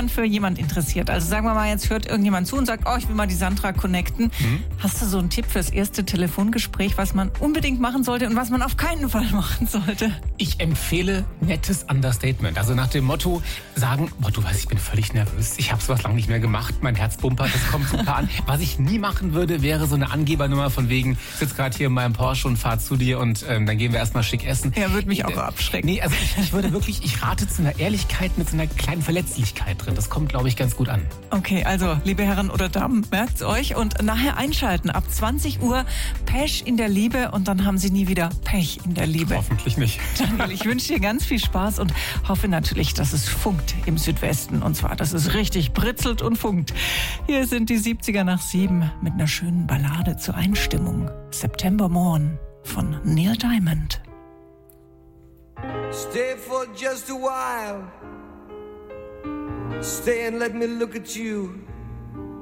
jemand für jemand interessiert. Also sagen wir mal, jetzt hört irgendjemand zu und sagt, ich will mal die Sandra connecten. Hast du so einen Tipp fürs erste Telefongespräch, was man unbedingt machen sollte und was man auf keinen Fall machen sollte? Ich empfehle nettes Understatement. Also nach dem Motto sagen, du weißt, ich bin völlig nervös. Ich habe sowas lange nicht mehr gemacht. Mein Herz pumpert, das kommt super an. Was ich nie machen würde, wäre so eine Angebernummer von wegen, ich sitze gerade hier in meinem Porsche und fahre zu dir und dann gehen wir erstmal schick essen. Ja, würde mich auch abschrecken. Nee, also ich würde wirklich, ich rate zu einer Ehrlichkeit mit so einer kleinen Verletzlichkeit drin. Das kommt, glaube ich, ganz gut an. Okay, also liebe Herren oder Damen, merkt's euch und nachher einschalten. Ab 20 Uhr Pech in der Liebe und dann haben Sie nie wieder Pech in der Liebe. Hoffentlich nicht. Daniel, ich wünsche dir ganz viel Spaß und hoffe natürlich, dass es funkt im Südwesten. Und zwar, dass es richtig britzelt und funkt. Hier sind die 70er/7 mit einer schönen Ballade zur Einstimmung. September Morn von Neil Diamond. Stay for just a while. Stay and let me look at you.